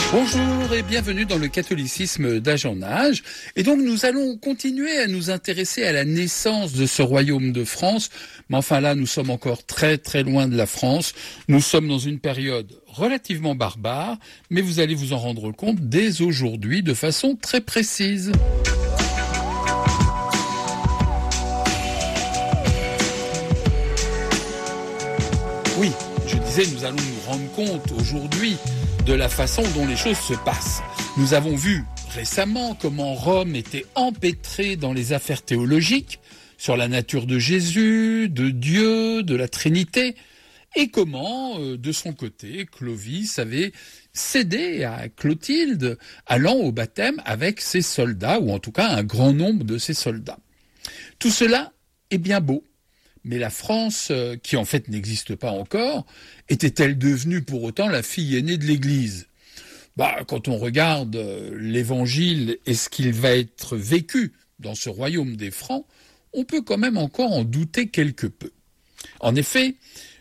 Bonjour et bienvenue dans le catholicisme d'âge en âge. Et donc nous allons continuer à nous intéresser à la naissance de ce royaume de France. Mais enfin là, nous sommes encore très très loin de la France. Nous sommes dans une période relativement barbare, mais vous allez vous en rendre compte dès aujourd'hui de façon très précise. Oui, je disais, nous allons nous rendre compte aujourd'hui de la façon dont les choses se passent. Nous avons vu récemment comment Rome était empêtrée dans les affaires théologiques sur la nature de Jésus, de Dieu, de la Trinité, et comment, de son côté, Clovis avait cédé à Clotilde, allant au baptême avec ses soldats, ou en tout cas un grand nombre de ses soldats. Tout cela est bien beau. Mais la France, qui en fait n'existe pas encore, était-elle devenue pour autant la fille aînée de l'Église ? Quand on regarde l'Évangile et ce qu'il va être vécu dans ce royaume des Francs, on peut quand même encore en douter quelque peu. En effet,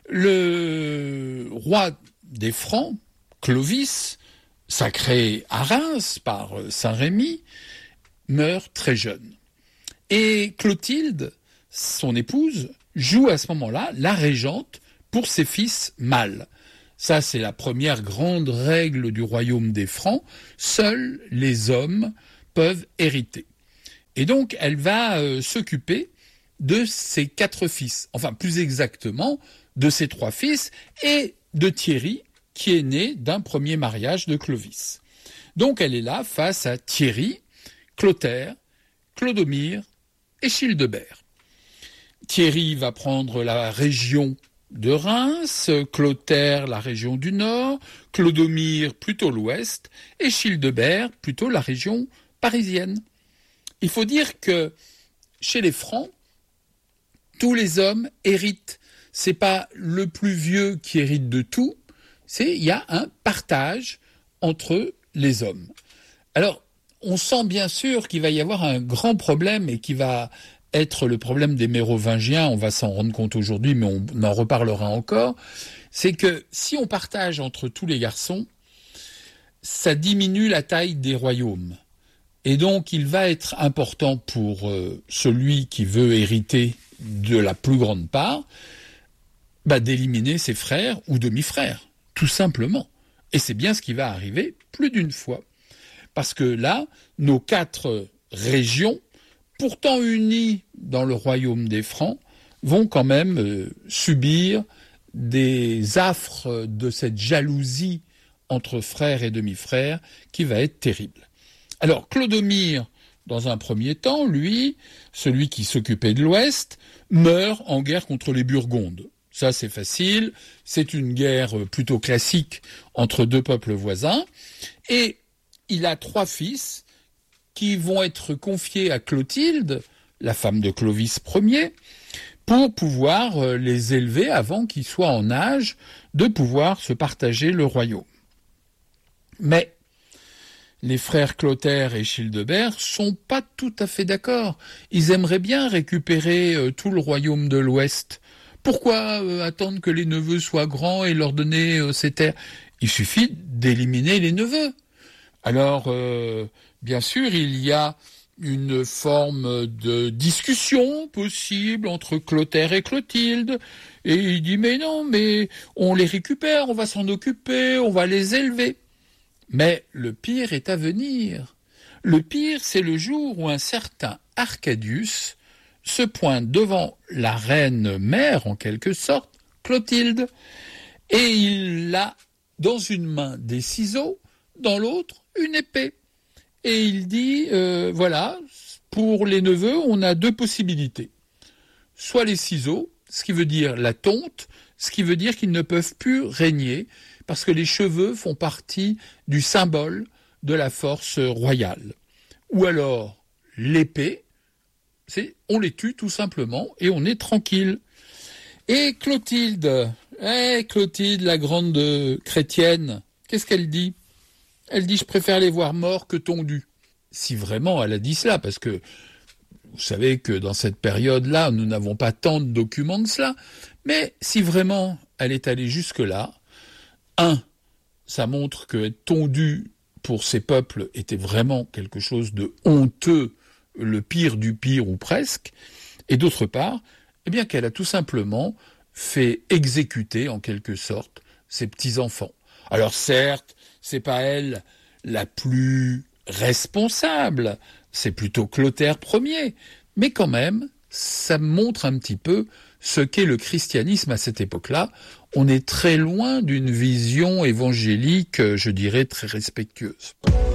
le roi des Francs, Clovis, sacré à Reims par saint Rémy, meurt très jeune. Et Clotilde, son épouse, joue à ce moment-là la régente pour ses fils mâles. Ça, c'est la première grande règle du royaume des Francs. Seuls les hommes peuvent hériter. Et donc, elle va s'occuper de ses 4 fils. Enfin, plus exactement, de ses 3 fils et de Thierry, qui est né d'un premier mariage de Clovis. Donc, elle est là face à Thierry, Clotaire, Clodomir et Childebert. Thierry va prendre la région de Reims, Clotaire la région du Nord, Clodomir plutôt l'Ouest et Childebert plutôt la région parisienne. Il faut dire que chez les Francs, tous les hommes héritent. C'est pas le plus vieux qui hérite de tout, il y a un partage entre les hommes. Alors, on sent bien sûr qu'il va y avoir un grand problème et qui va être le problème des mérovingiens, on va s'en rendre compte aujourd'hui, mais on en reparlera encore, c'est que si on partage entre tous les garçons, ça diminue la taille des royaumes. Et donc, il va être important pour celui qui veut hériter de la plus grande part, d'éliminer ses frères ou demi-frères, tout simplement. Et c'est bien ce qui va arriver plus d'une fois. Parce que là, nos 4 régions, pourtant unies dans le royaume des Francs, vont quand même subir des affres de cette jalousie entre frères et demi-frères qui va être terrible. Alors, Clodomir, dans un premier temps, lui, celui qui s'occupait de l'Ouest, meurt en guerre contre les Burgondes. Ça, c'est facile, c'est une guerre plutôt classique entre 2 peuples voisins, et il a 3 fils qui vont être confiés à Clotilde, la femme de Clovis Ier, pour pouvoir les élever avant qu'ils soient en âge de pouvoir se partager le royaume. Mais les frères Clotaire et Childebert sont pas tout à fait d'accord. Ils aimeraient bien récupérer tout le royaume de l'Ouest. Pourquoi attendre que les neveux soient grands et leur donner ces terres ? Il suffit d'éliminer les neveux. Alors, bien sûr, il y a une forme de discussion possible entre Clotaire et Clotilde, et il dit « mais non, mais on les récupère, on va s'en occuper, on va les élever ». Mais le pire est à venir. Le pire, c'est le jour où un certain Arcadius se pointe devant la reine mère, en quelque sorte, Clotilde, et il a dans une main des ciseaux, dans l'autre une épée. Et il dit, voilà, pour les neveux, on a 2 possibilités. Soit les ciseaux, ce qui veut dire la tonte, ce qui veut dire qu'ils ne peuvent plus régner, parce que les cheveux font partie du symbole de la force royale. Ou alors l'épée, on les tue tout simplement et on est tranquille. Et Clotilde, la grande chrétienne, qu'est-ce qu'elle dit ? Elle dit « je préfère les voir morts que tondus ». Si vraiment elle a dit cela, parce que vous savez que dans cette période-là, nous n'avons pas tant de documents de cela, mais si vraiment elle est allée jusque-là, ça montre que être tondu pour ces peuples était vraiment quelque chose de honteux, le pire du pire ou presque, et d'autre part, eh bien qu'elle a tout simplement fait exécuter en quelque sorte ses petits-enfants. Alors certes, c'est pas elle la plus responsable, c'est plutôt Clotaire Ier, mais quand même, ça montre un petit peu ce qu'est le christianisme à cette époque-là. On est très loin d'une vision évangélique, je dirais, très respectueuse.